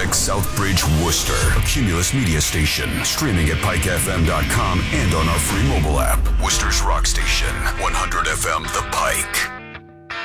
KFX Southbridge, Worcester. A Cumulus media station. Streaming at pikefm.com and on our free mobile app. Worcester's Rock Station. 100 FM, the